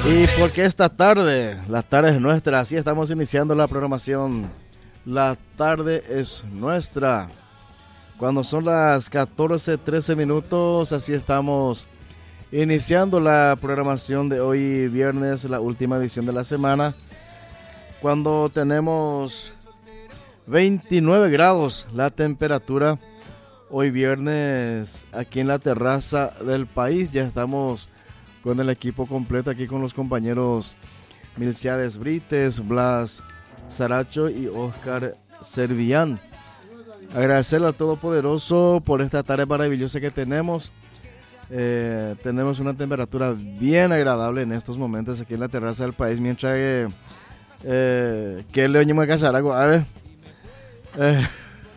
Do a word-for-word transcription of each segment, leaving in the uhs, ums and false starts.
Y porque esta tarde, la tarde es nuestra, así estamos iniciando la programación. La tarde es nuestra. Cuando son las catorce trece minutos, así estamos iniciando la programación de hoy viernes, la última edición de la semana. Cuando tenemos veintinueve grados la temperatura, hoy viernes aquí en la terraza del país, ya estamos con el equipo completo aquí con los compañeros Milciades Brites, Blas Saracho y Oscar Servián. Agradecerle al Todopoderoso por esta tarde maravillosa que tenemos. Eh, tenemos una temperatura bien agradable en estos momentos aquí en la terraza del país, mientras que eh, que le venimos a casar algo. A ver. Eh,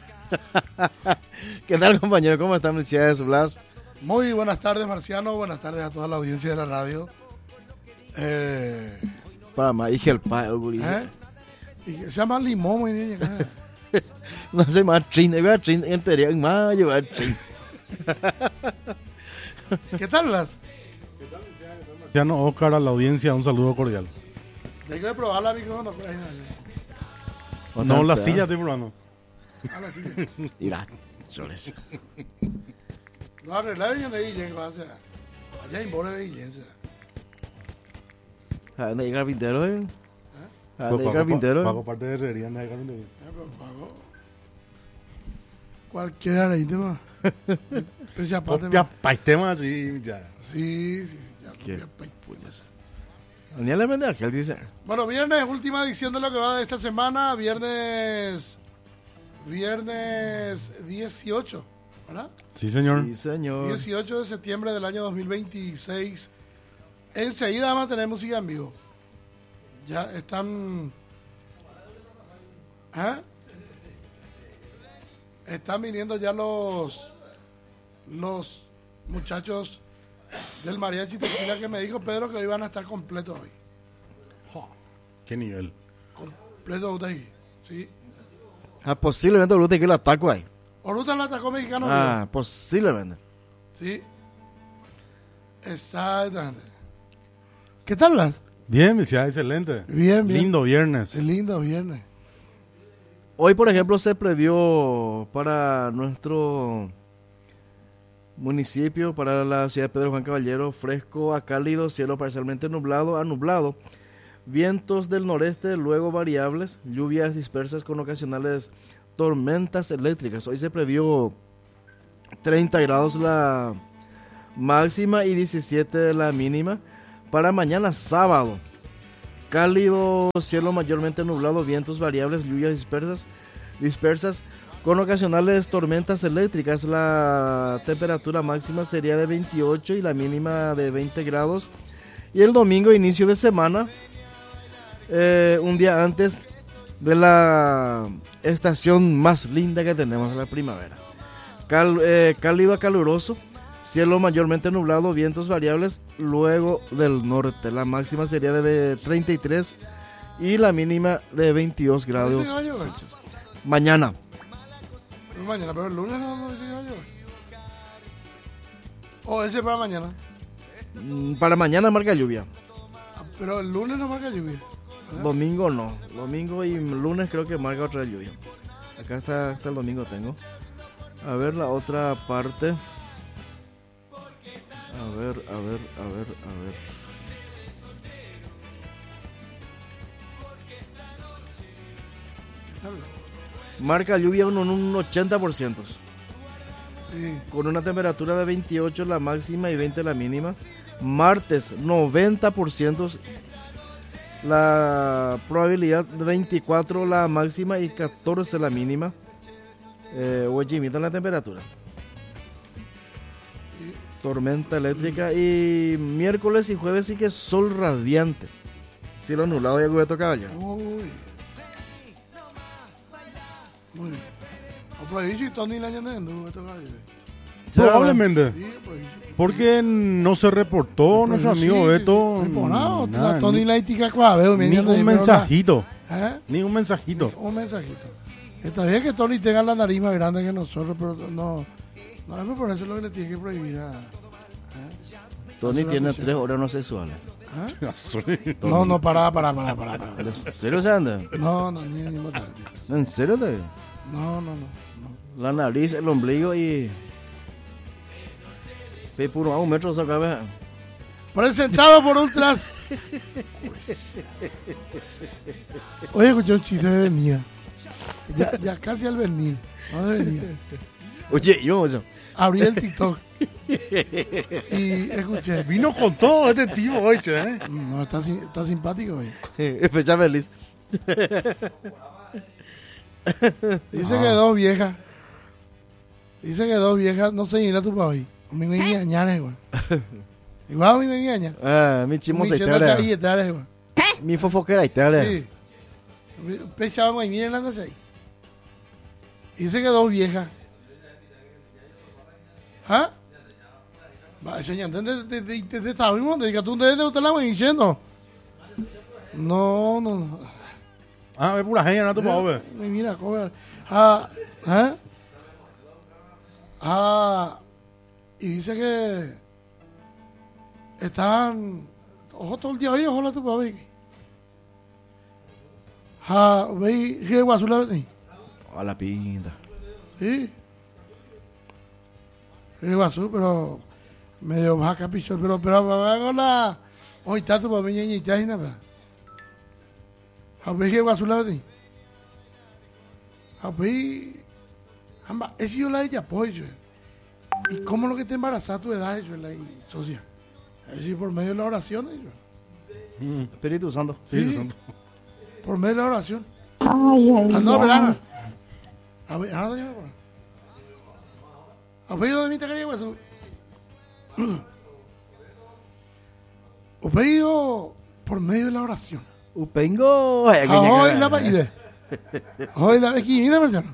¿Qué tal, compañero? ¿Cómo está Milciades, Blas? Muy buenas tardes, Marciano. Buenas tardes a toda la audiencia de la radio. Eh, Para más, dije el payo, ¿eh? Y se llama limón, mi niña. No sé más chin, voy a chin entería en mayo, voy a chin. ¿Qué tal, Blas? Marciano, Oscar, a la audiencia, un saludo cordial. Hay que probar la micrófono. Ahí, no, no la silla estoy probando. Ah, la silla. Mira, chores. No, arreglar bien de Guillén, va a ser. Allá en Bore de Guillén, será. ¿A dónde llega el carpintero, eh? ¿A Pues dónde llega el carpintero? Pago parte de herrería, anda de carpintero. Eh, pero pago. Cualquiera le tema. Pese aparte. Copia paistema así, ya. Sí, sí, sí. Ya, ¿Qué? copia paistema. Ni le vende aquel, dice. Bueno, viernes, última edición de lo que va de esta semana. Viernes. Viernes dieciocho, ¿verdad? Sí, señor. Sí, señor. dieciocho de septiembre del año dos mil veintiséis. Enseguida vamos a tener música en vivo. Ya están. ¿Ah? Están viniendo ya los. Los muchachos del Mariachi Tequila que me dijo Pedro que hoy van a estar completos hoy. ¿Qué nivel? Completos de ahí. Sí. Ah, posiblemente Bruto que lo ataco ahí. Oruta la atacó mexicano. Ah, posiblemente. Sí. Exactamente. ¿Qué tal, Blas? Bien, mi ciudad, excelente. Bien, bien. Lindo viernes. Es lindo viernes. Hoy, por ejemplo, se previó para nuestro municipio, para la ciudad de Pedro Juan Caballero, fresco a cálido, cielo parcialmente nublado a nublado, vientos del noreste, luego variables, lluvias dispersas con ocasionales tormentas eléctricas. Hoy se previó treinta grados la máxima y diecisiete la mínima. Para mañana sábado, cálido, cielo mayormente nublado, vientos variables, lluvias dispersas, dispersas con ocasionales tormentas eléctricas. La temperatura máxima sería de veintiocho y la mínima de veinte grados. Y el domingo, inicio de semana, eh, un día antes de la estación más linda que tenemos, la primavera. Cal, eh, cálido a caluroso, cielo mayormente nublado, vientos variables, luego del norte. La máxima sería de treinta y tres y la mínima de veintidós grados Celsius. Mañana. Pero mañana, pero el lunes no, no dice que va a llover. O ese para mañana. Mm, Para mañana marca lluvia. Ah, pero el lunes no marca lluvia. ¿verdad? Domingo no. Domingo y lunes creo que marca otra lluvia. Acá está, está el domingo tengo. A ver la otra parte. A ver, a ver, a ver, a ver. ¿Qué tal? Marca lluvia en un ochenta por ciento. Sí. Con una temperatura de veintiocho la máxima y veinte la mínima. Martes, noventa por ciento la probabilidad, de veinticuatro la máxima y catorce la mínima. Eh, o en la temperatura. Tormenta eléctrica. Y miércoles y jueves sí que sol radiante. Cielo nublado y agüeto caballero. Uy. Muy bien. O por ahí si Tony la añade en esto caballo. Probablemente. Sí, por ahí. Porque no se reportó Pero nuestro sí, amigo sí, Beto. sí. No, no, nada, la Tony ni, la itica cuave, ni un mensajito. ¿Eh? Ni un mensajito. Un mensajito. Está bien que Tony tenga la nariz más grande que nosotros, pero no, no es por eso lo que le tiene que prohibir a... ¿eh? Tony Hace tiene una tres órganos sexuales. ¿Ah? Sorry. No, no, pará, pará, pará, pará. pará. ¿En serio se anda? No, no, ni, ni botar. ¿En serio te? No, no, no. La nariz, el ombligo y... Pe puro a un metro de su cabeza. Presentado por Ultras. Oye, escuché un chiste de venía. Ya, ya casi al venir. No de venía. Oye, yo, eso. Abrí el TikTok. Y escuché. Vino con todo este tipo hoy, che, ¿eh? No, está, sim- está simpático hoy. Fecha feliz. Dice Ah. que dos viejas. Dice que dos viejas no se irá tu pa' hoy. A mí me engañan, igual. Igual a mí me engañan. Ah, mi chimo se itera. ahí, está, igual. Mi fofoquera itera. Sí. Pensaba, güey, miren, ándase ahí. Dice que dos viejas. ¿Ah? Va, señor, ¿te te te te estaba mismo? ¿Te tú de usted la voy diciendo? No, no, no. Ah, ve pura genia, no tu pavo, ve. Mira, cover. Ah, ¿eh? Ah, y dice que estaban ojo todo el día, oye, ojo la tu pavo. Ah, ve, ¿qué guasu la ves? A la pinta. Sí. ¿Qué guasu? Pero medio baja capichón, pero, pero, pero, la. Hoy está tu papá, y está ahí, nada. A ver, ¿qué guasu la ves? A ver, amba, ese yo la ella apoyo. ¿Y cómo lo que te embarazas a tu edad, eso es la socia? Es decir, por medio de la oración, eso. Espíritu Santo. Sí, son- por medio de la oración. Ay, ay, Ah, no, ay. pero Ana. A ver, Ana, doña Ana. A ver, ¿dónde me te quería eso? O pedido por medio de la oración. Upengo. Ahoy la paide. Ahoy la aquí, mira, Marciano.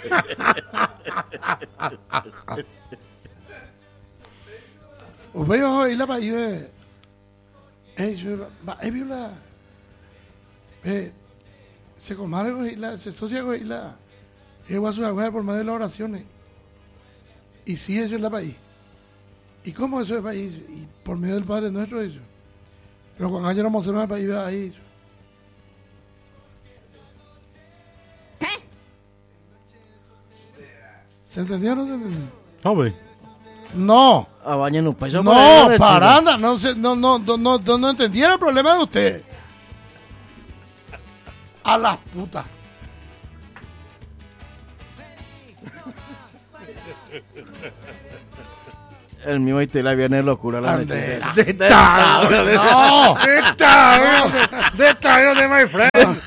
O pedido ahoy la paide. Eso va, es viola. Eh, se comadre con la, se socia con la. Es guasu agua por medio de las oraciones. Y sí, eso es la país. ¿Y cómo eso es país? Y por medio del Padre Nuestro, eso. Pero cuando ayer no mostramos el país, ahí. ¿Se entendió o no se entendió? No, ve. No, A bañar en un peso. no, paranda, no, se, no, no, no, no, no, no entendieron el problema de usted. A las putas. El mío y te la viene locura la noche. Andela. De esta- No, ¡Esta vez! ¡De esta vez, de my friend!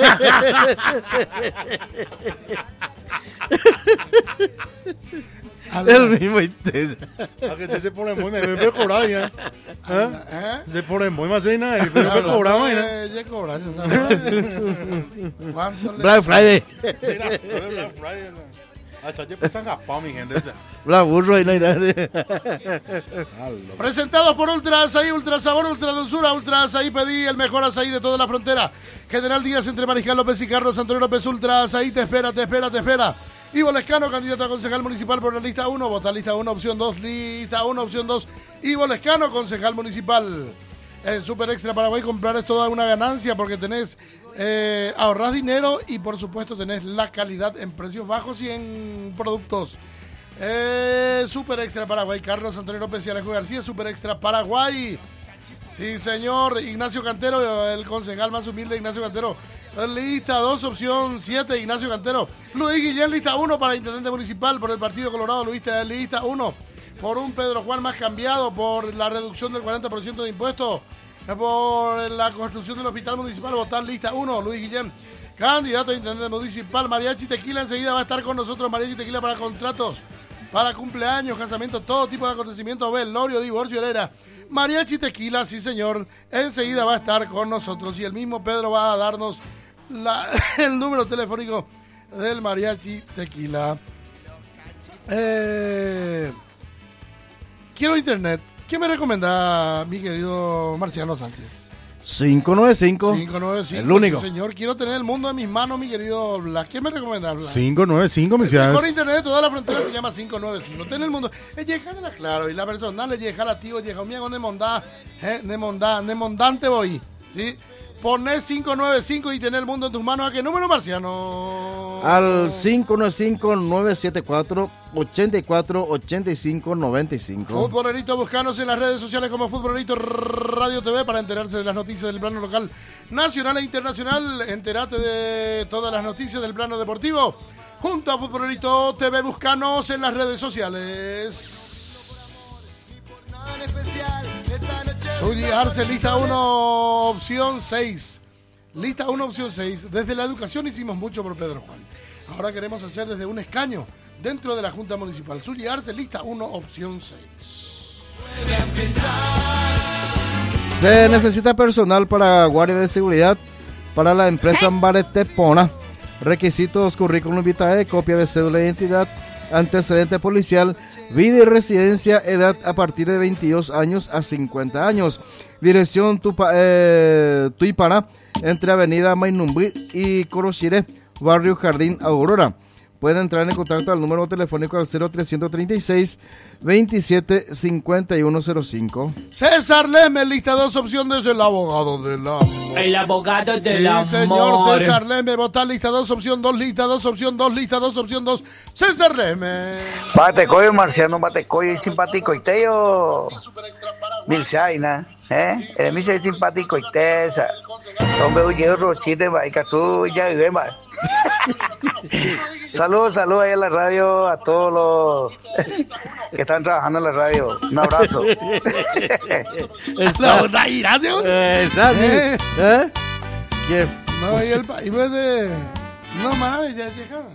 El mismo y te. A que se pone muy, me ve cobrado ya. ¿Eh? ¿eh? Se pone muy más cena y me ve cobrado ya. Eh, ya cobra, ya sabe. ¿Cuánto le- Black Friday. Mira, solo Black Friday. Hasta ya empiezan a pa' mi gente. Black Burro y no hay nada. Presentados por Ultra Azaí, Ultra Sabor, Ultra Dulzura, Ultra Azaí, pedí el mejor azaí de toda la frontera. General Díaz entre Mariscal López y Carlos Antonio López, Ultra Azaí, te espera, te espera, te espera. Ivo Lescano, candidato a concejal municipal por la lista uno, vota lista uno, opción dos, lista uno, opción dos. Ivo Lescano, concejal municipal. En Super Extra Paraguay comprar es toda una ganancia porque tenés, eh, ahorrás dinero y por supuesto tenés la calidad en precios bajos y en productos. Eh, Super Extra Paraguay, Carlos Antonio López y Alejo García, Super Extra Paraguay. Sí, señor, Ignacio Cantero, el concejal más humilde, Ignacio Cantero. Lista dos, opción siete, Ignacio Cantero. Luis Guillén, lista uno para intendente municipal por el Partido Colorado. Luis, lista uno por un Pedro Juan más cambiado, por la reducción del cuarenta por ciento de impuestos, por la construcción del hospital municipal. Votar lista uno, Luis Guillén. Candidato a intendente municipal, Mariachi Tequila. Enseguida va a estar con nosotros Mariachi Tequila para contratos, para cumpleaños, casamientos, todo tipo de acontecimientos, velorio, divorcio, herera. Mariachi Tequila, sí señor, enseguida va a estar con nosotros y el mismo Pedro va a darnos la, el número telefónico del Mariachi Tequila. Eh, quiero internet. ¿Qué me recomienda mi querido Marciano Sánchez? cinco nueve cinco. cinco nueve cinco. El único. Sí, señor, quiero tener el mundo en mis manos, mi querido Blas. ¿Qué me recomiendas, Blas? cinco nueve cinco, mi El ciudad. mejor internet de toda la frontera se llama cinco nueve cinco. Ten el mundo. Es llegar claro. Y la persona le llega a la tío, llega a mi de mondá, eh, de mondá, de mondante voy. ¿Sí? Poner cinco nueve cinco y tener el mundo en tus manos. ¿A qué número, Marciano? Al cinco nueve cinco, nueve siete cuatro, ocho cuatro ocho cinco nueve cinco. Futbolerito, buscanos en las redes sociales como Futbolerito Radio T V para enterarse de las noticias del plano local, nacional e internacional. Entérate de todas las noticias del plano deportivo. Junto a Futbolerito T V, buscanos en las redes sociales. Soy Arce, lista uno, opción seis. Lista uno, opción seis. Desde la educación hicimos mucho por Pedro Juan. Ahora queremos hacer desde un escaño dentro de la Junta Municipal. Zulia Arce, lista uno, opción seis. Se necesita personal para guardia de seguridad para la empresa Ambarete Pona. Requisitos: currículum vitae, copia de cédula de identidad, antecedente policial, vida y residencia, edad a partir de veintidós años a cincuenta años. Dirección Tupa, eh, Tuipana, entre Avenida Mainumbi y Corochire, Barrio Jardín Aurora. Pueden entrar en contacto al número telefónico al cero trescientos treinta y seis, veintisiete cincuenta y uno cero cinco. César Leme, lista dos, opción dos, el abogado del amor. El abogado del sí, amor. señor César Leme, votar lista dos, opción dos, lista dos, opción dos, lista dos, opción dos. César Leme. Batecoyo, Marciano, Batecoyo, simpático y teo. Milsaina, ¿eh? El misa es simpático y tesa. Hombre, oye, rochite, vaya, tú ya vives, va. Saludos, saludos ahí a la radio, a todos los que están trabajando en la radio. Un abrazo. Esa onda irá, ¿sí? ¿Eh? ¿Eh? ¿Qué? No, y el país de... No mames, ya llega.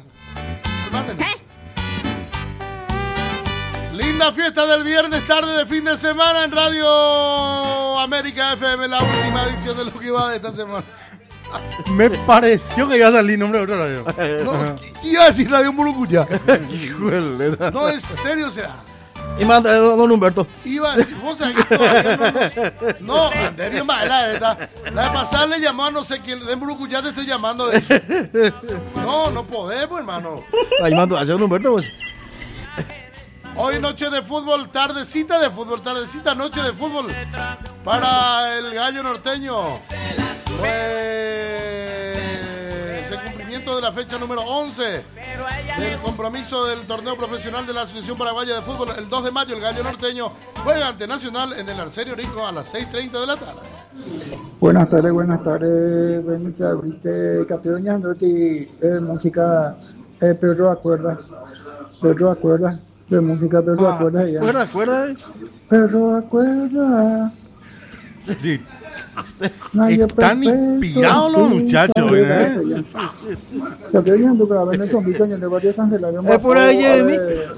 Linda fiesta del viernes, tarde de fin de semana en Radio América F M, la última edición de lo que va de esta semana. Me pareció que iba a salir nombre de otra radio. No, iba a decir Radio Mulucuya. Híjole. No, en serio será. Y manda, eh, don Humberto. Iba a decir, vos sabés que todavía no, no, no, André bien baila, esta. La de pasar le llamó a no sé quién, de Mulucuya te estoy llamando de eso. No, no podemos, hermano. Ahí mando a don Humberto, pues. Hoy noche de fútbol, tardecita de fútbol, tardecita, noche de fútbol para el gallo norteño. Pues el cumplimiento de la fecha número once del compromiso del torneo profesional de la Asociación Paraguaya de Fútbol. El dos de mayo el gallo norteño juega ante Nacional en el Arsenio Rico a las seis treinta de la tarde. Buenas tardes, buenas tardes. Benito, abriste Capedoña, de eh, música, eh, Pedro Acuerda, Pedro Acuerda. De música, pero Ah, acuerdas ya. ¿Acuerda, acuerda? Pero acuerda. Sí. Nadie Están perfecto, inspirados los tú muchachos, sabes, ¿eh? Lo que oyen, tú, pero en zombito, en el barrio San Gelado, Es por ahí, Jimmy.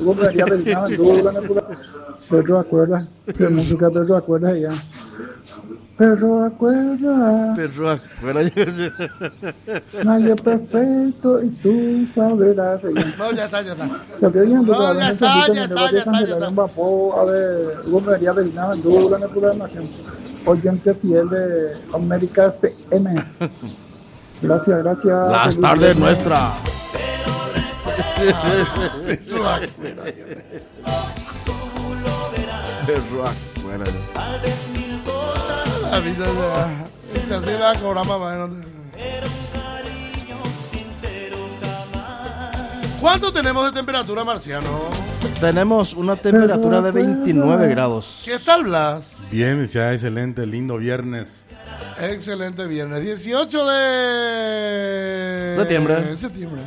Pero acuerda. De música, pero acuerdas ya. Pero acuerda. Pero acuerda. Nadie perfecto y tú sabrás. No, ya está, ya está. Lo que oyen, tú, No, pero ya en está, zombito, ya en el está, barrio ya San está, ya Gelado, está. a ver, gobernaría de nada, tú, la pura nación. Oyente fiel de América F M. Gracias, gracias. Las Feliz tardes viernes. nuestras. Pero acuerda. Pero acuerda. La vida ya. Se hace la cobra mamá. ¿No? ¿Cuánto tenemos de temperatura, Marciano? Tenemos una temperatura de veintinueve grados. ¿Qué tal, Blas? Bien, ya excelente, lindo viernes. Excelente viernes. dieciocho de Septiembre. septiembre.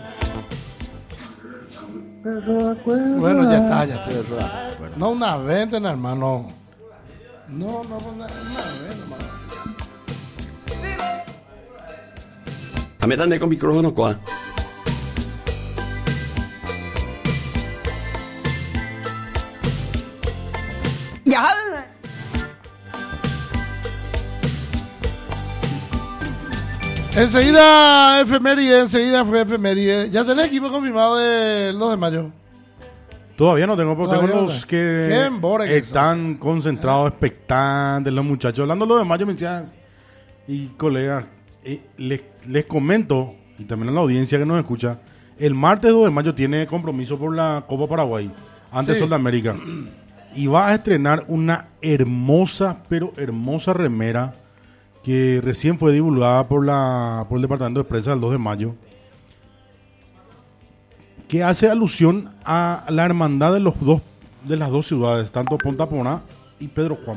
Pero acuerda. Bueno, ya está, ya está. No una ventana, hermano. No, no, una, una ventana, hermano. A mí también con micrófono, ¿cuál? Ya. Enseguida efeméride, enseguida fue efeméride. Ya tenés equipo confirmado del dos de mayo. Todavía no tengo, pero Todavía tengo no los tengo. que Qué embore que están concentrados, expectantes, los muchachos. Hablando de lo de mayo, me decías, Y colegas, eh, les, les comento, y también a la audiencia que nos escucha, el martes dos de mayo tiene compromiso por la Copa Paraguay, ante Sí. Sol de América. Y va a estrenar una hermosa, pero hermosa remera que recién fue divulgada por la por el Departamento de Prensa el dos de mayo, que hace alusión a la hermandad de los dos de las dos ciudades, tanto Punta Poná y Pedro Juan.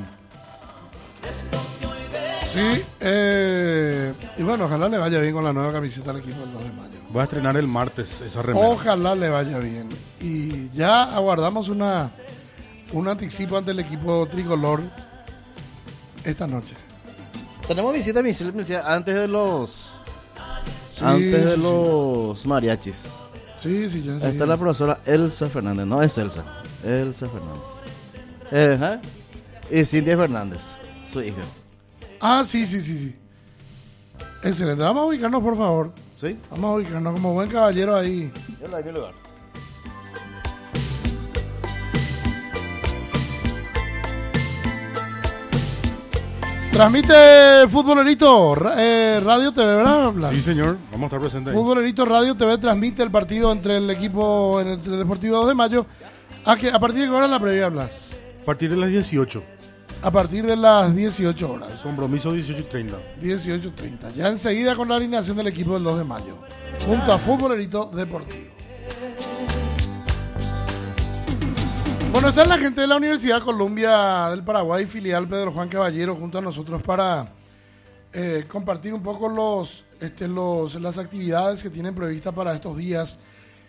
Sí, eh, y bueno, ojalá le vaya bien con la nueva camiseta al equipo del dos de mayo. Va a estrenar el martes esa remera. Ojalá le vaya bien. Y ya aguardamos una un anticipo ante el equipo tricolor esta noche. Tenemos visita, visita antes de los Sí, antes de sí, sí. los mariachis. Sí, sí, ya Está enseguida. la profesora Elsa Fernández, no es Elsa, Elsa Fernández. Eh, ¿eh? Y Cintia Fernández, su hija. Ah, sí, sí, sí, sí. Excelente. Vamos a ubicarnos, por favor. ¿Sí? Vamos a ubicarnos como buen caballero ahí. Yo la doy mi lugar. Transmite Futbolerito ra- eh, Radio T V, ¿verdad? Blas? Sí, señor, vamos a estar presentes ahí. Futbolerito Radio T V transmite el partido entre el equipo, entre el Deportivo dos de mayo. ¿A, que, a partir de qué hora la previa, Blas? A partir de las dieciocho, A partir de las dieciocho horas. compromiso dieciocho y treinta. dieciocho treinta. Ya enseguida con la alineación del equipo del dos de mayo. Junto a Futbolerito Deportivo. Bueno, está la gente de la Universidad Columbia del Paraguay, filial Pedro Juan Caballero, junto a nosotros para eh, compartir un poco los, este, los, las actividades que tienen previstas para estos días.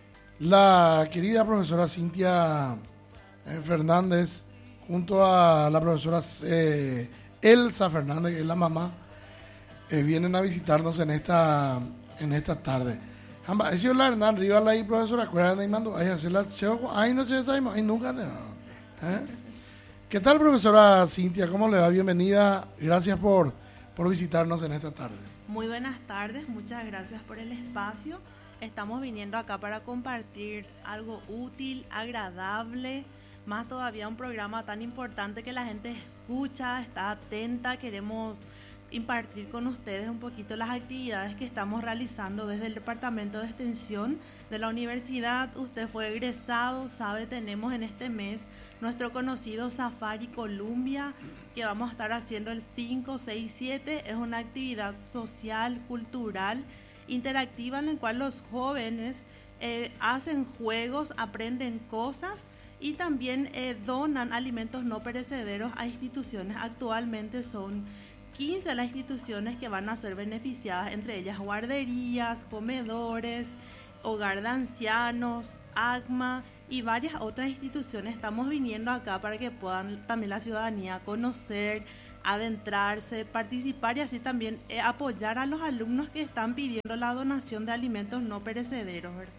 La querida profesora Cintia eh, Fernández, junto a la profesora eh, Elsa Fernández, que es la mamá, eh, vienen a visitarnos en esta en esta tarde. Hamba, ese es la Hernán Rivas, la profesora, acuérdense y mando, ay, hacer la cheo, ay, no sé, ay, nunca, te- ¿eh? ¿Qué tal, profesora Cintia? ¿Cómo le va? Bienvenida, gracias por, por visitarnos en esta tarde. Muy buenas tardes, muchas gracias por el espacio. Estamos viniendo acá para compartir algo útil, agradable, más todavía un programa tan importante que la gente escucha, está atenta. Queremos impartir con ustedes un poquito las actividades que estamos realizando desde el Departamento de Extensión de la Universidad. Usted fue egresado, sabe, tenemos en este mes nuestro conocido Safari Columbia, que vamos a estar haciendo el cinco, seis, siete. Es una actividad social, cultural, interactiva, en la cual los jóvenes eh, hacen juegos, aprenden cosas y también eh, donan alimentos no perecederos a instituciones. Actualmente son quince las instituciones que van a ser beneficiadas, entre ellas guarderías, comedores, hogar de ancianos, A C M A y varias otras instituciones. Estamos viniendo acá para que puedan también la ciudadanía conocer, adentrarse, participar y así también eh, apoyar a los alumnos que están pidiendo la donación de alimentos no perecederos, ¿verdad?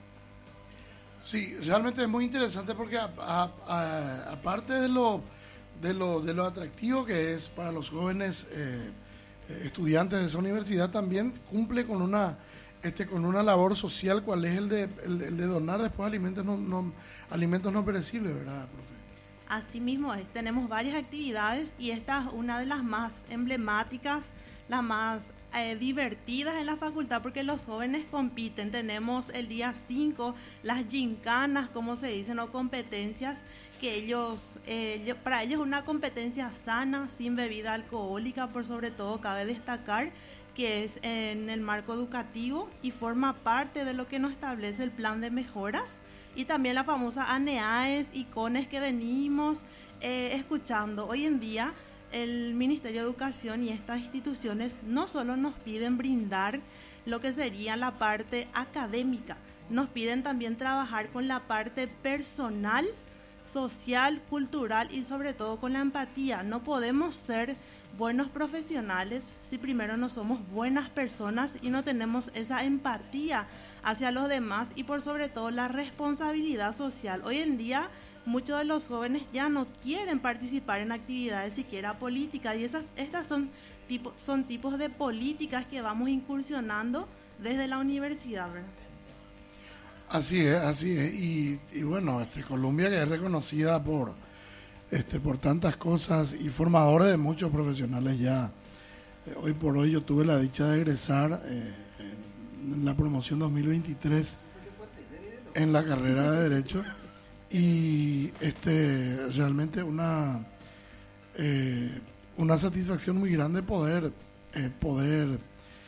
Sí, realmente es muy interesante porque a- a- a- aparte de lo, de, lo, de lo atractivo que es para los jóvenes eh, eh, estudiantes de esa universidad, también cumple con una este con una labor social, cual es el de, el, el de donar después alimentos no, no, alimentos no perecibles, ¿verdad, profe? Asimismo, es, tenemos varias actividades y esta es una de las más emblemáticas, las más eh, divertidas en la facultad porque los jóvenes compiten. Tenemos el día cinco las gincanas, como se dicen, o competencias que ellos, eh, yo- para ellos es una competencia sana, sin bebida alcohólica, por sobre todo cabe destacar que es en el marco educativo y forma parte de lo que nos establece el plan de mejoras. Y también la famosa ANEAES y CONES que venimos eh, escuchando. Hoy en día el Ministerio de Educación y estas instituciones no solo nos piden brindar lo que sería la parte académica, nos piden también trabajar con la parte personal, social, cultural y sobre todo con la empatía. No podemos ser buenos profesionales si primero no somos buenas personas y no tenemos esa empatía hacia los demás y por sobre todo la responsabilidad social. Hoy en día muchos de los jóvenes ya no quieren participar en actividades siquiera políticas y esas, estas son, tipo, son tipos de políticas que vamos incursionando desde la universidad, ¿verdad? Así es, así es. Y, y bueno, este Colombia que es reconocida por este por tantas cosas y formadores de muchos profesionales ya Eh, hoy por hoy yo tuve la dicha de egresar eh, en la promoción dos mil veintitrés en la carrera de Derecho y este realmente una eh, una satisfacción muy grande poder eh, poder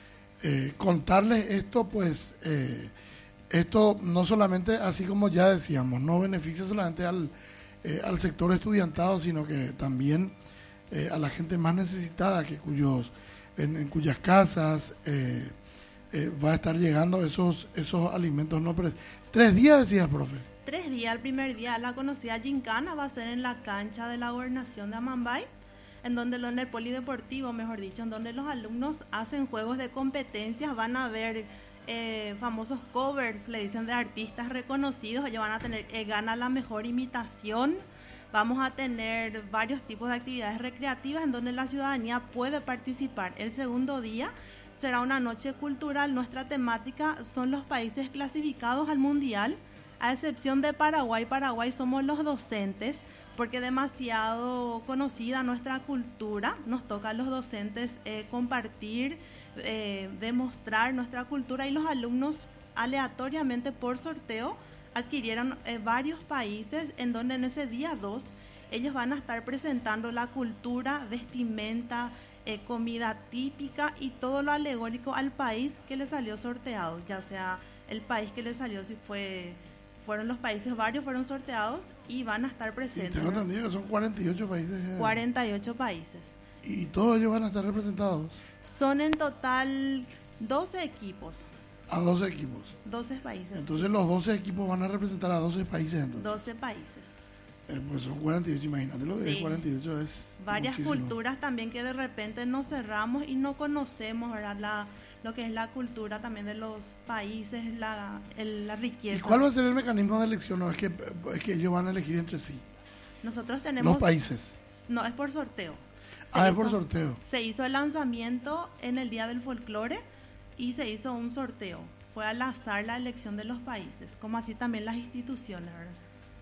eh, contarles esto, pues eh, esto no solamente, así como ya decíamos, no beneficia solamente al, eh, al sector estudiantado, sino que también eh, a la gente más necesitada, que cuyos en, en cuyas casas eh, eh, va a estar llegando esos esos alimentos no perecederos. Tres días, decías, profe. Tres días, el primer día la conocida gincana va a ser en la cancha de la gobernación de Amambay, en donde en el polideportivo, mejor dicho, en donde los alumnos hacen juegos de competencias, van a ver eh, famosos covers, le dicen, de artistas reconocidos, ellos van a tener eh, gana la mejor imitación, vamos a tener varios tipos de actividades recreativas en donde la ciudadanía puede participar. El segundo día será una noche cultural, nuestra temática son los países clasificados al mundial, a excepción de Paraguay. Paraguay somos los docentes, porque demasiado conocida nuestra cultura, nos toca a los docentes eh, compartir, eh, demostrar nuestra cultura, y los alumnos aleatoriamente por sorteo adquirieron eh, varios países en donde en ese día dos ellos van a estar presentando la cultura, vestimenta, eh, comida típica y todo lo alegórico al país que les salió sorteado, ya sea el país que les salió, si fue fueron los países, varios fueron sorteados y van a estar presentes. Y tengo entendido que son cuarenta y ocho países. Eh. cuarenta y ocho países. ¿Y todos ellos van a estar representados? Son en total doce equipos. A doce equipos. doce países. Entonces los doce equipos van a representar a doce países entonces. doce países. Eh, pues son cuarenta y ocho, imagínate lo que Sí. es cuarenta y ocho, es varias muchísimo. culturas también que de repente nos cerramos y no conocemos, ¿verdad? La, lo que es la cultura también de los países, la, el, la riqueza. ¿Y cuál va a ser el mecanismo de elección? No, es que, es que ellos van a elegir entre sí. Nosotros tenemos... Los países. No, es por sorteo. Se Ah, es hizo- por sorteo. Se hizo el lanzamiento en el Día del Folclore y se hizo un sorteo. Fue al azar la elección de los países, como así también las instituciones, ¿verdad?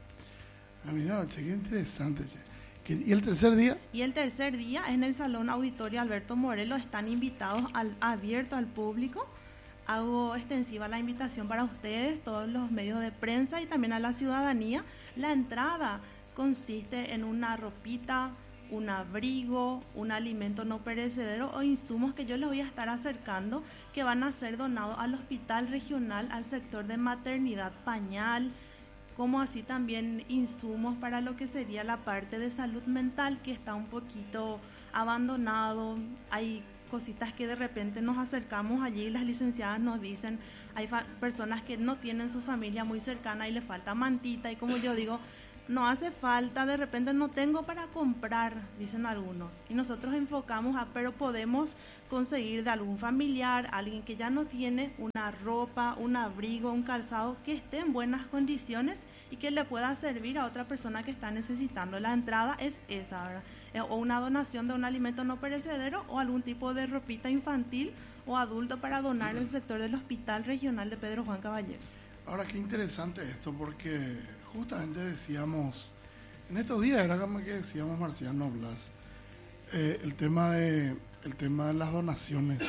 Ah, mira, che, qué interesante. Che. ¿Qué- ¿Y el tercer día? Y el tercer día en el Salón Auditorio Alberto Morelos están invitados, al, abierto al público. Hago extensiva la invitación para ustedes, todos los medios de prensa y también a la ciudadanía. La entrada consiste en una ropita, un abrigo, un alimento no perecedero o insumos que yo les voy a estar acercando, que van a ser donados al Hospital Regional, al sector de maternidad, pañal, como así también insumos para lo que sería la parte de salud mental, que está un poquito abandonado. Hay cositas que de repente nos acercamos allí y las licenciadas nos dicen, hay fa- personas que no tienen su familia muy cercana y le falta mantita, y como yo digo, no hace falta, de repente no tengo para comprar, dicen algunos, y nosotros enfocamos a, pero podemos conseguir de algún familiar, alguien que ya no tiene, una ropa, un abrigo, un calzado que esté en buenas condiciones y que le pueda servir a otra persona que está necesitando. La entrada es esa, ¿verdad? Eh, o una donación de un alimento no perecedero o algún tipo de ropita infantil o adulto para donar al sector del Hospital Regional de Pedro Juan Caballero. Ahora, qué interesante esto, porque justamente decíamos, en estos días era como que decíamos Marciano Blas, eh, el tema de el tema de las donaciones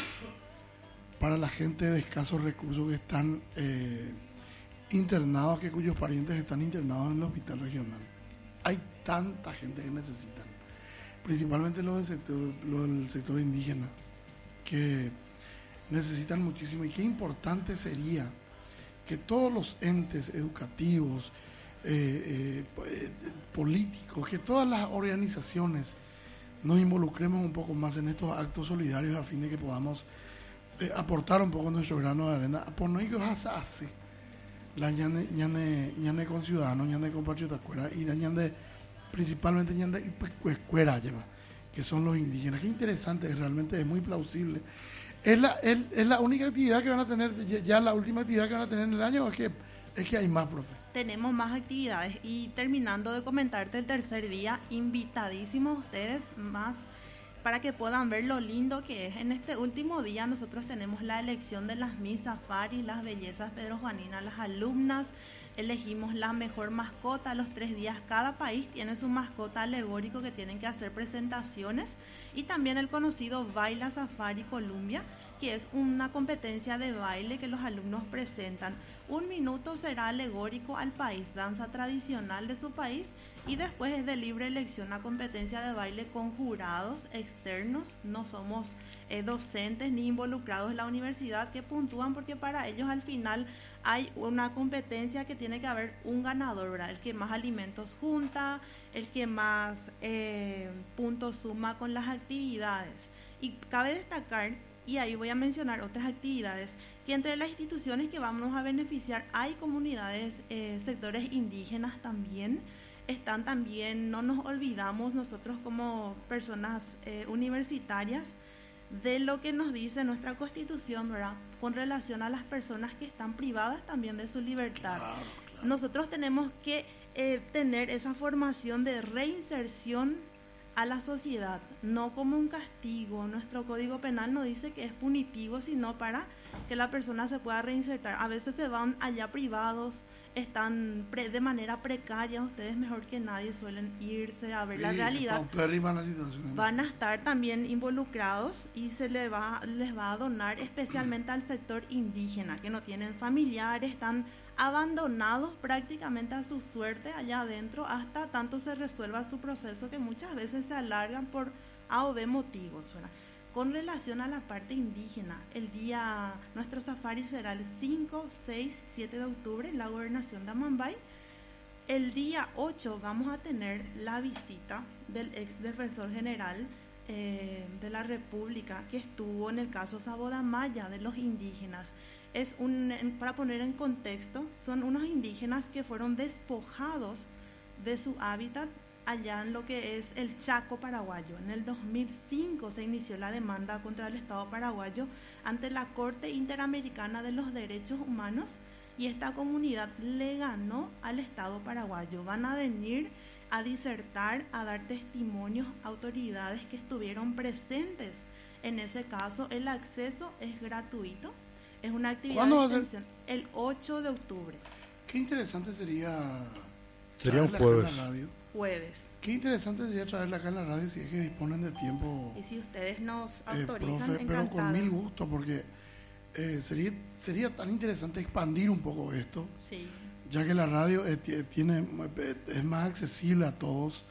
para la gente de escasos recursos que están eh, internados, que cuyos parientes están internados en el hospital regional. Hay tanta gente que necesitan, principalmente los del sector, los del sector indígena, que necesitan muchísimo, y qué importante sería que todos los entes educativos, eh, eh, políticos, que todas las organizaciones nos involucremos un poco más en estos actos solidarios a fin de que podamos eh, aportar un poco nuestro grano de arena. Por no ir a hace la ñane, ñane, ñane con ciudadanos, ñane con patriotas, y la ñande, principalmente ñande y pues cuera lleva, que son los indígenas. Qué interesante, realmente es muy plausible. ¿Es la, es, es la única actividad que van a tener, ya, ya la última actividad que van a tener en el año? ¿O es que, es que hay más, profe? Tenemos más actividades y terminando de comentarte el tercer día, invitadísimos ustedes, más para que puedan ver lo lindo que es. En este último día nosotros tenemos la elección de las Miss Safari, las bellezas Pedro Juanina, las alumnas. Elegimos la mejor mascota los tres días. Cada país tiene su mascota alegórico que tienen que hacer presentaciones. Y también el conocido Baila Safari Colombia, que es una competencia de baile que los alumnos presentan. Un minuto será alegórico al país, danza tradicional de su país, y después es de libre elección una competencia de baile con jurados externos. No somos eh, docentes ni involucrados en la universidad que puntúan, porque para ellos al final hay una competencia que tiene que haber un ganador, ¿verdad? El que más alimentos junta, el que más eh, puntos suma con las actividades. Y cabe destacar, y ahí voy a mencionar otras actividades, que entre las instituciones que vamos a beneficiar hay comunidades, eh, sectores indígenas también. Están también, no nos olvidamos nosotros como personas eh, universitarias de lo que nos dice nuestra Constitución, ¿verdad? Con relación a las personas que están privadas también de su libertad. Claro, claro. Nosotros tenemos que eh, tener esa formación de reinserción a la sociedad, no como un castigo. Nuestro Código Penal no dice que es punitivo, sino para que la persona se pueda reinsertar. A veces se van allá privados, están pre, de manera precaria, ustedes mejor que nadie suelen irse a ver sí, la realidad. La situación. Van a estar también involucrados y se les va, les va a donar especialmente al sector indígena, que no tienen familiares, están abandonados prácticamente a su suerte allá adentro hasta tanto se resuelva su proceso, que muchas veces se alargan por A o B motivos, ¿verdad? Con relación a la parte indígena, el día, nuestro safari será el cinco, seis, siete de octubre en la gobernación de Amambay. El día ocho vamos a tener la visita del ex defensor general eh, de la República, que estuvo en el caso Sabodamaya de los indígenas. Es un, para poner en contexto, son unos indígenas que fueron despojados de su hábitat allá en lo que es el Chaco paraguayo. En el dos mil cinco se inició la demanda contra el Estado paraguayo ante la Corte Interamericana de los Derechos Humanos y esta comunidad le ganó al Estado paraguayo. Van a venir a disertar, a dar testimonios a autoridades que estuvieron presentes en ese caso. El acceso es gratuito, es una actividad de extensión. El ocho de octubre. Qué interesante sería... Sería un jueves. Jueves. Qué interesante sería traerla acá en la radio si es que disponen de tiempo. Y si ustedes nos eh, autorizan, profe, pero con mil gusto, porque eh, sería sería tan interesante expandir un poco esto, sí. Ya que la radio eh, tiene es más accesible a todos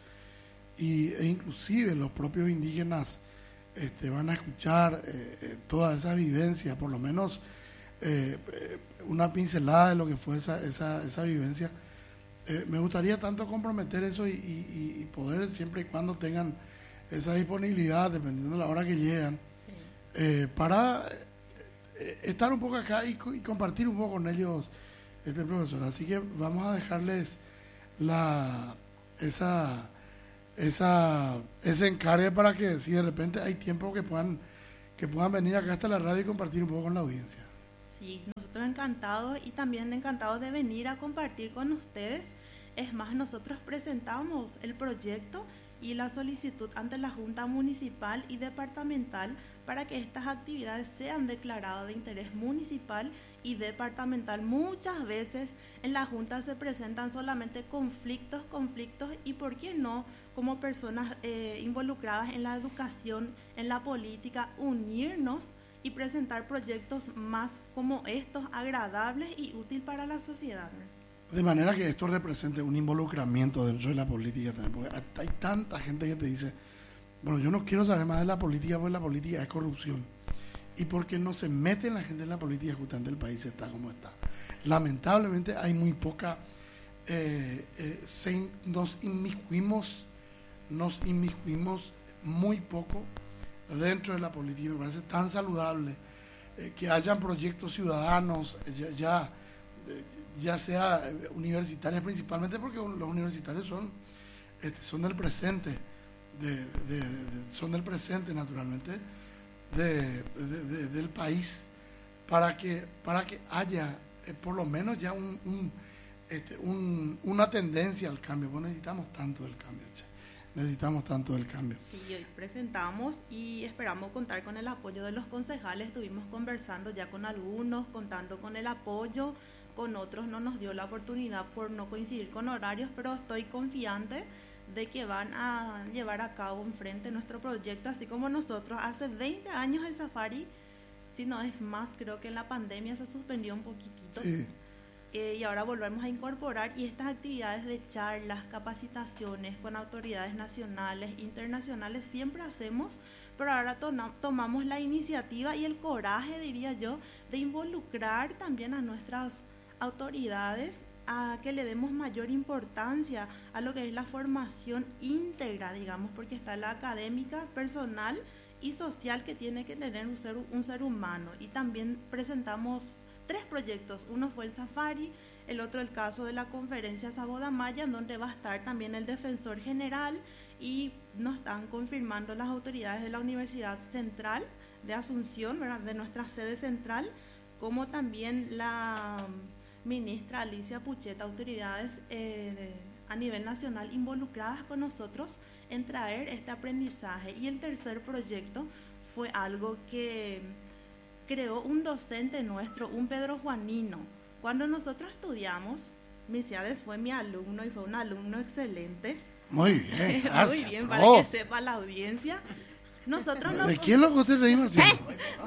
y e inclusive los propios indígenas este, van a escuchar eh, eh, todas esas vivencias, por lo menos eh, eh, una pincelada de lo que fue esa esa, esa vivencia. Eh, me gustaría tanto comprometer eso y, y, y poder, siempre y cuando tengan esa disponibilidad, dependiendo de la hora que llegan, sí. eh, para eh, estar un poco acá y, y compartir un poco con ellos, este profesor. Así que vamos a dejarles la esa esa ese encargue para que si de repente hay tiempo que puedan que puedan venir acá hasta la radio y compartir un poco con la audiencia. Sí, nosotros encantados y también encantados de venir a compartir con ustedes. Es más, nosotros presentamos el proyecto y la solicitud ante la Junta Municipal y Departamental para que estas actividades sean declaradas de interés municipal y departamental. Muchas veces en la Junta se presentan solamente conflictos, conflictos y, ¿por qué no?, como personas eh, involucradas en la educación, en la política, unirnos y presentar proyectos más como estos, agradables y útiles para la sociedad. De manera que esto represente un involucramiento dentro de la política también, porque hay tanta gente que te dice, bueno, yo no quiero saber más de la política porque la política es corrupción. Y porque no se mete en la gente en la política, justamente el país está como está. Lamentablemente hay muy poca, eh, eh, se, nos inmiscuimos, nos inmiscuimos muy poco dentro de la política. Me parece tan saludable eh, que hayan proyectos ciudadanos, eh, ya, ya, eh, ya sea universitarios principalmente, porque los universitarios son, este, son del presente, de, de, de, de, son del presente naturalmente, de, de, de, del país, para que, para que haya eh, por lo menos ya un, un, este, un, una tendencia al cambio. Pues necesitamos tanto del cambio. Che. necesitamos tanto del cambio. Sí, hoy presentamos y esperamos contar con el apoyo de los concejales. Estuvimos conversando ya con algunos, contando con el apoyo, con otros no nos dio la oportunidad por no coincidir con horarios, pero estoy confiante de que van a llevar a cabo enfrente nuestro proyecto, así como nosotros. Hace veinte años el Safari, si no es más, creo que en la pandemia se suspendió un poquitito. Sí. Eh, y ahora volvemos a incorporar, y estas actividades de charlas, capacitaciones con autoridades nacionales, internacionales, siempre hacemos, pero ahora to- tomamos la iniciativa y el coraje, diría yo, de involucrar también a nuestras autoridades a que le demos mayor importancia a lo que es la formación íntegra, digamos, porque está la académica, personal y social que tiene que tener un ser, un ser humano. Y también presentamos tres proyectos. Uno fue el Safari, el otro el caso de la conferencia Saboda Maya, en donde va a estar también el defensor general, y nos están confirmando las autoridades de la Universidad Central de Asunción, ¿verdad?, de nuestra sede central, como también la ministra Alicia Pucheta, autoridades eh, a nivel nacional involucradas con nosotros en traer este aprendizaje. Y el tercer proyecto fue algo que creó un docente nuestro, un Pedro Juanino. Cuando nosotros estudiamos, Milciades fue mi alumno y fue un alumno excelente. Muy bien, Muy bien, para que sepa la audiencia. Nosotros ¿De nos... quién lo que usted reí, Marcelo?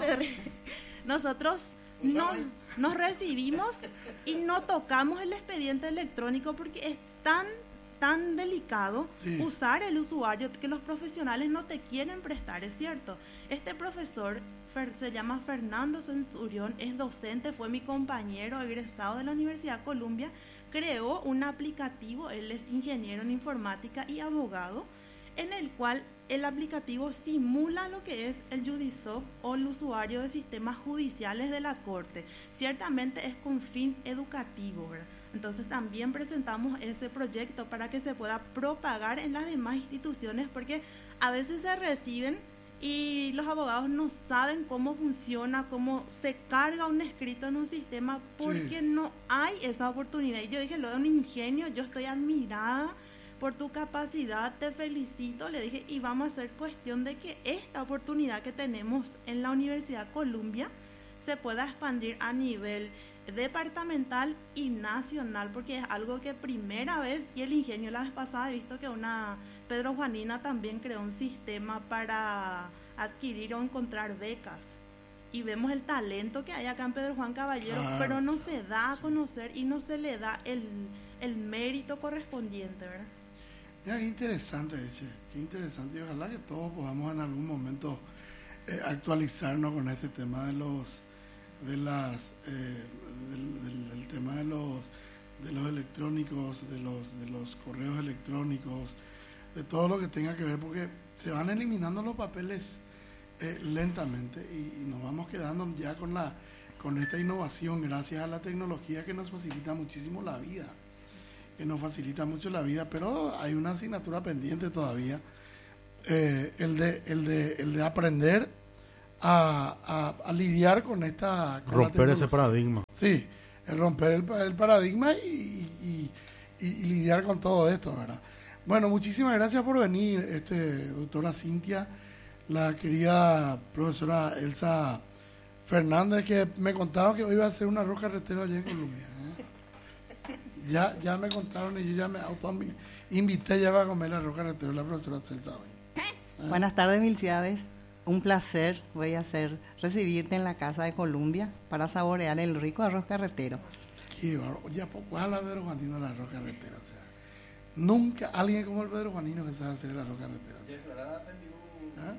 Nosotros no, nos recibimos y no tocamos el expediente electrónico porque es tan, tan delicado Sí. usar el usuario que los profesionales no te quieren prestar, es cierto. Este profesor Fer- se llama Fernando Centurión, es docente, fue mi compañero egresado de la Universidad Columbia, creó un aplicativo, él es ingeniero en informática y abogado, en el cual el aplicativo simula lo que es el Judisoft o el usuario de sistemas judiciales de la Corte. Ciertamente es con fin educativo, ¿verdad? Entonces también presentamos ese proyecto para que se pueda propagar en las demás instituciones, porque a veces se reciben y los abogados no saben cómo funciona, cómo se carga un escrito en un sistema, porque Sí. no hay esa oportunidad. Y yo dije, lo de un ingenio, yo estoy admirada por tu capacidad, te felicito, le dije, y vamos a hacer cuestión de que esta oportunidad que tenemos en la Universidad Columbia se pueda expandir a nivel departamental y nacional, porque es algo que primera vez, y el ingenio la vez pasada he visto que una Pedro Juanina también creó un sistema para adquirir o encontrar becas, y vemos el talento que hay acá en Pedro Juan Caballero, Claro. pero no se da a conocer y no se le da el, el mérito correspondiente, ¿verdad? Mira, qué interesante, ese, qué interesante, y ojalá que todos podamos en algún momento eh, actualizarnos con este tema de los de las eh, del, del, del tema de los de los electrónicos, de los de los correos electrónicos, de todo lo que tenga que ver, porque se van eliminando los papeles eh, lentamente y, y nos vamos quedando ya con la con esta innovación gracias a la tecnología que nos facilita muchísimo la vida, que nos facilita mucho la vida, pero hay una asignatura pendiente todavía, eh, el de el de el de aprender a, a, a lidiar con esta con la Romper ese tecnología. paradigma. Sí, el romper el, pa- el paradigma y, y, y, y lidiar con todo esto, ¿verdad? Bueno, muchísimas gracias por venir, este doctora Cintia, la querida profesora Elsa Fernández, que me contaron que hoy iba a hacer una arroz carretero allá en Colombia. ¿eh? Ya, ya me contaron y yo ya me auto invité ya para comer el arroz carretero la profesora Elsa hoy. ¿Eh? Buenas tardes, Milciades. Un placer voy a hacer recibirte en la casa de Columbia para saborear el rico arroz carretero. Qué bárbaro. Ya poco habla Pedro Juanino del arroz carretero. O sea, nunca alguien como el Pedro Juanino que sabe hacer el arroz carretero. O sea. ¿Ah?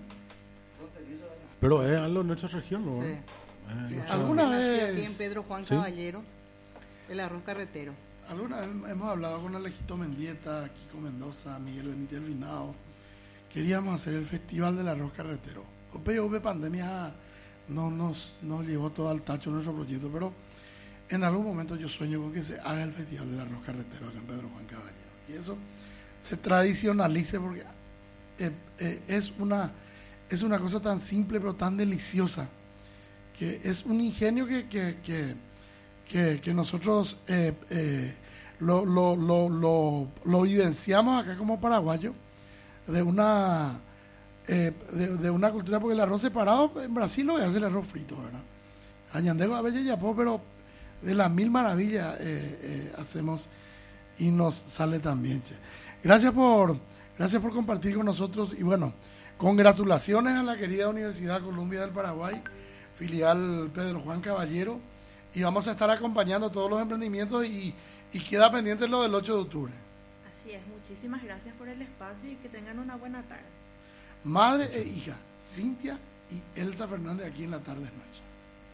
Pero es algo de nuestra región, ¿no? Sí. Eh, Sí, mucha- ¿alguna Nací vez- aquí en Pedro Juan Sí. Caballero, el arroz carretero. Alguna vez hemos hablado con Alejito Mendieta, Kiko Mendoza, Miguel Benítez Vinado. Queríamos hacer el festival del arroz carretero. O P V pandemia no nos, nos llevó todo al tacho nuestro proyecto, pero en algún momento yo sueño con que se haga el festival del arroz carretero acá en Pedro Juan Caballero. Y eso se tradicionalice porque eh, eh, es una es una cosa tan simple pero tan deliciosa, que es un ingenio que, que, que, que, que nosotros eh, eh, lo, lo, lo, lo, lo vivenciamos acá como paraguayos, de una eh, de, de una cultura, porque el arroz separado en Brasil lo hace el arroz frito, ¿verdad? Añandego a veces ya pero de las mil maravillas eh, eh, hacemos y nos sale también, che. Gracias por gracias por compartir con nosotros y bueno, congratulaciones a la querida Universidad Columbia del Paraguay, filial Pedro Juan Caballero, y vamos a estar acompañando todos los emprendimientos y, y queda pendiente lo del ocho de octubre. Así es, muchísimas gracias por el espacio y que tengan una buena tarde. Madre e hija, Cintia y Elsa Fernández aquí en La Tarde es Noche.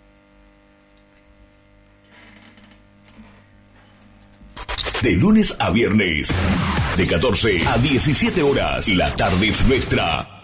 De lunes a viernes, de catorce a diecisiete horas, La Tarde es Nuestra.